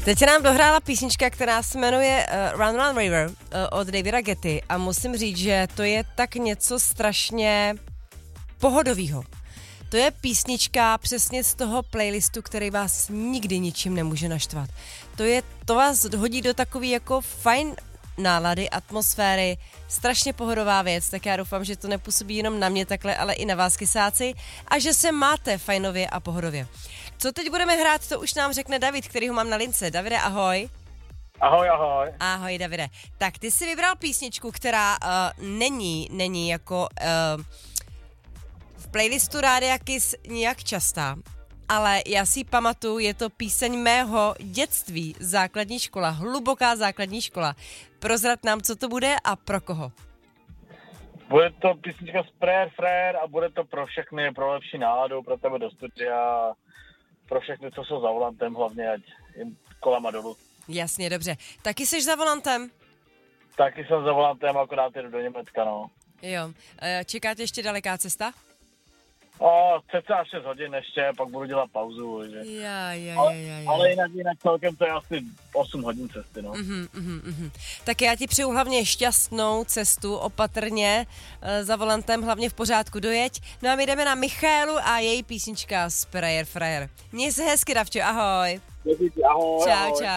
Teď se nám dohrála písnička, která se jmenuje Run Run River od Davida Getty a musím říct, že to je tak něco strašně pohodovýho. To je písnička přesně z toho playlistu, který vás nikdy ničím nemůže naštvat. To vás hodí do takový jako fajn nálady, atmosféry, strašně pohodová věc, tak já doufám, že to nepůsobí jenom na mě takhle, ale i na vás, kysáci, a že se máte fajnově a pohodově. Co teď budeme hrát, to už nám řekne David, který ho mám na lince. Davide, ahoj. Ahoj, ahoj. Ahoj, Davide. Tak ty jsi vybral písničku, která není jako v playlistu Rádia Kiss nijak častá, ale já si pamatuju, je to píseň mého dětství, základní škola, hluboká základní škola. Prozrad nám, co to bude a pro koho. Bude to písnička z Prayer Frère a bude to pro všechny, pro lepší náladu, pro tebe do studia, pro všechny, co jsou za volantem, hlavně ať jim kolama dolů. Jasně, dobře. Taky jsi za volantem? Taky jsem za volantem, akorát jdu do Německa, no. Jo. Čeká tě ještě daleká cesta? Cca 6 hodin ještě, pak budu dělat pauzu. Že? Ale jinak celkem to je asi 8 hodin cesty, no. Tak já ti přeju hlavně šťastnou cestu, opatrně, za volantem, hlavně v pořádku dojeď. No a my jdeme na Michaelu a její písnička z Prayer Frère. Měj se hezky, Davčo, ahoj. Ahoj, Čau, ahoj. čau.